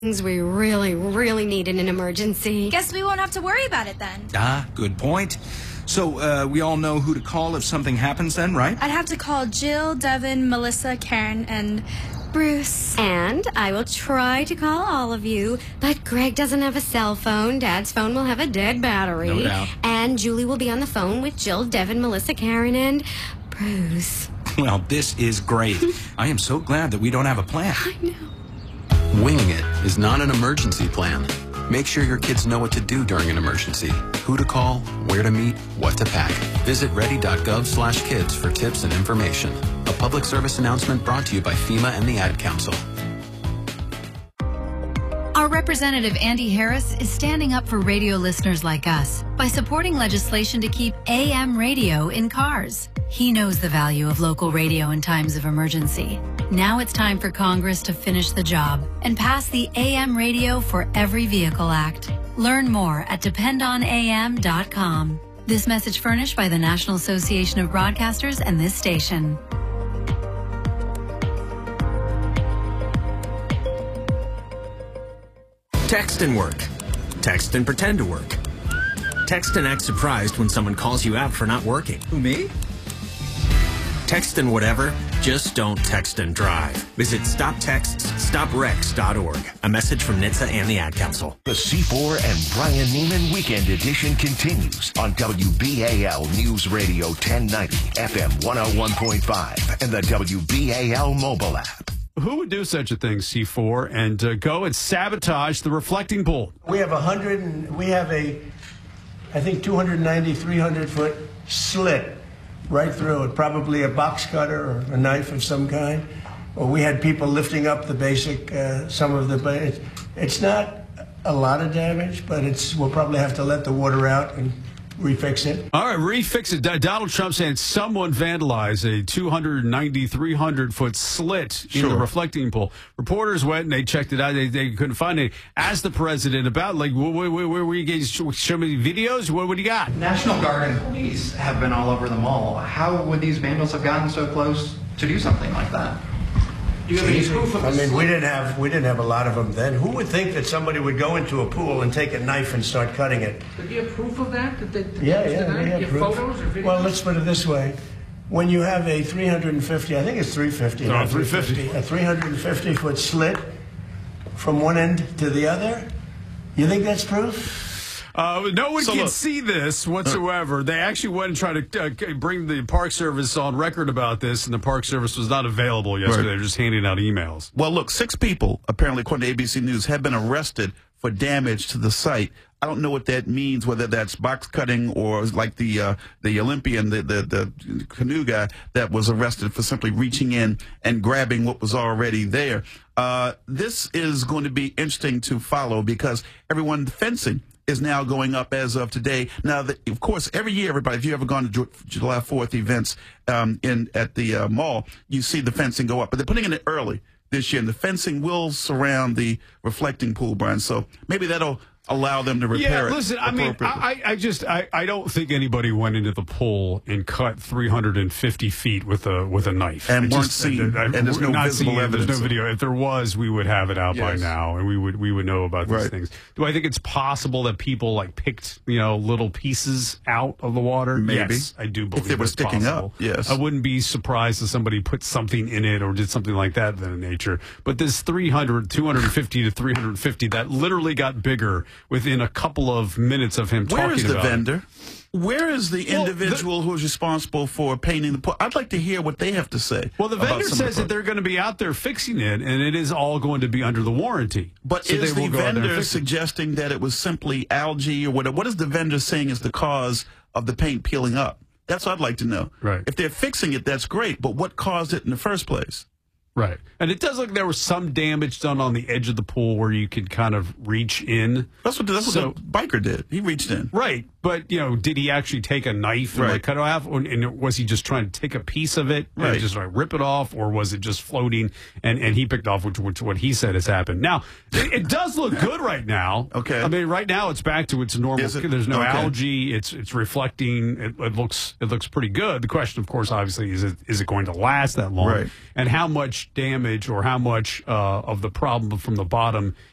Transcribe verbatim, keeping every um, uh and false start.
things we really, really need in an emergency. Guess we won't have to worry about it then. Ah, good point. So, uh, we all know who to call if something happens then, right? I'd have to call Jill, Devin, Melissa, Karen, and Bruce. And I will try to call all of you, but Greg doesn't have a cell phone. Dad's phone will have a dead battery. No doubt. And Julie will be on the phone with Jill, Devin, Melissa, Karen, and Bruce. Well, this is great. I am so glad that we don't have a plan. I know. Winging it is not an emergency plan. Make sure your kids know what to do during an emergency, who to call, where to meet, what to pack. Visit ready.gov slash kids for tips and information. A public service announcement brought to you by FEMA and the Ad Council. Our Representative Andy Harris is standing up for radio listeners like us by supporting legislation to keep A M radio in cars. He knows the value of local radio in times of emergency. Now it's time for Congress to finish the job and pass the A M Radio for Every Vehicle Act. Learn more at depend on A M dot com. This message furnished by the National Association of Broadcasters and this station. Text and work. Text and pretend to work. Text and act surprised when someone calls you out for not working. Who, me? Text and whatever, just don't text and drive. Visit stop texts stop wrecks dot org. A message from N H T S A and the Ad Council. The C four and Brian Neiman Weekend Edition continues on W B A L News Radio ten ninety, F M one oh one point five, and the W B A L mobile app. Who would do such a thing, C four, and uh, go and sabotage the reflecting pool? We have a hundred, and we have a, I think, two ninety, three hundred foot slit right through it, probably a box cutter or a knife of some kind. Or we had people lifting up the basic, uh, some of the, but it's, it's not a lot of damage, but it's, we'll probably have to let the water out and refix it. All right, refix it. D- Donald Trump saying someone vandalized a two ninety, three hundred foot slit in Sure. the reflecting pool. Reporters went and they checked it out. They, they couldn't find it. Asked the president about, like, where, where, where were you guys? Show me videos? What, what do you got? National Guard and police have been all over the mall. How would these vandals have gotten so close to do something like that? Do you have any proof of I this? mean, we didn't have we didn't have a lot of them then. Who would think that somebody would go into a pool and take a knife and start cutting it? But do you have proof of that? That they, that Yeah, they yeah, denied? we have Do you proof. photos or videos? Well, let's put it this way: when you have a three hundred fifty, I think it's three fifty, No, not three fifty. three fifty, a three hundred fifty foot slit from one end to the other, you think that's proof? Uh, no one So can look- see this whatsoever. They actually went and tried to uh, bring the Park Service on record about this, and the Park Service was not available yesterday. Right. They're just handing out emails. Well, look, six people, apparently, according to A B C News, have been arrested for damage to the site. I don't know what that means, whether that's box cutting or like the uh, the Olympian, the, the, the canoe guy that was arrested for simply reaching in and grabbing what was already there. Uh, this is going to be interesting to follow because everyone fencing is now going up as of today. Now, the, of course, every year, everybody, if you've ever gone to Ju- July fourth events um, in at the uh, mall, you see the fencing go up. But they're putting it early this year, and the fencing will surround the reflecting pool, Brian. So maybe that'll allow them to repair Yeah, it. listen, I mean, appropriately. I, I just, I, I don't think anybody went into the pool and cut three hundred fifty feet with a with a knife. And I weren't just- seen, I- I- and there's no not visible seen it. evidence There's no of- video. If there was, we would have it out by Yes. now, and we would we would know about these Right. things. Do I think it's possible that people like picked, you know, little pieces out of the water? Maybe. Yes, I do believe they were it's sticking up, possible. yes. I wouldn't be surprised if somebody put something in it or did something like that of that nature. But this three hundred, two fifty to three hundred fifty, that literally got bigger within a couple of minutes of him Where talking is the about it. vendor? Where is the Well, individual who's responsible for painting the pool? I'd like to hear what they have to say. Well, the about vendor some of says the that they're going to be out there fixing it, and it is all going to be under the warranty. But So is they the will go out there and vendor fix it. suggesting that it was simply algae or what? What is the vendor saying is the cause of the paint peeling up? That's what I'd like to know. Right. If they're fixing it, that's great. But what caused it in the first place? Right. And it does look like there was some damage done on the edge of the pool where you could kind of reach in. That's what that's So- what the biker did. He reached in. Right. But, you know, did he actually take a knife and Right. like cut it off? Or, and was he just trying to take a piece of it and Right. just like rip it off? Or was it just floating and, and he picked off, which, which what he said has happened? Now, it, it does look good right now. Okay. I mean, right now it's back to its normal. Is it? There's no Okay. algae. It's it's reflecting. It, it looks it looks pretty good. The question, of course, obviously, is it, is it going to last that long? Right. And how much damage or how much uh, of the problem from the bottom